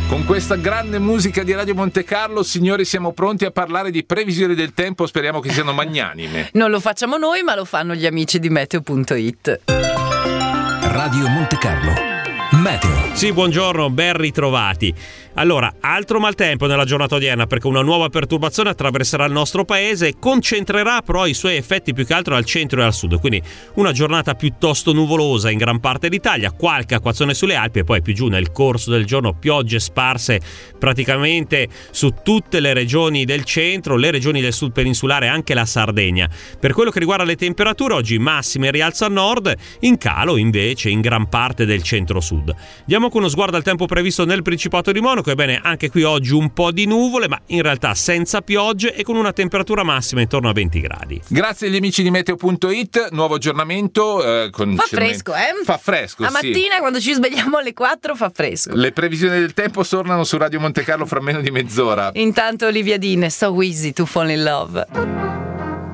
Con questa grande musica di Radio Monte Carlo, signori, siamo pronti a parlare di previsioni del tempo, speriamo che siano magnanime. Non lo facciamo noi, ma lo fanno gli amici di Meteo.it. Radio Monte Carlo Meteo. Sì, buongiorno, ben ritrovati. Allora, altro maltempo nella giornata odierna, perché una nuova perturbazione attraverserà il nostro paese e concentrerà però i suoi effetti più che altro al centro e al sud, quindi una giornata piuttosto nuvolosa in gran parte d'Italia, qualche acquazzone sulle Alpi e poi più giù nel corso del giorno piogge sparse praticamente su tutte le regioni del centro, le regioni del sud peninsulare e anche la Sardegna. Per quello che riguarda le temperature, oggi massime in rialzo a nord, in calo invece in gran parte del centro-sud. Diamo con uno sguardo al tempo previsto nel Principato di Monaco. Ebbene, anche qui oggi un po' di nuvole, ma in realtà senza piogge e con una temperatura massima intorno a 20 gradi. Grazie agli amici di Meteo.it, nuovo aggiornamento. Fa fresco, Fa fresco, La sì. mattina quando ci svegliamo alle 4 fa fresco. Le previsioni del tempo tornano su Radio Monte Carlo fra meno di mezz'ora. Intanto Olivia Dean, So Easy to Fall in Love.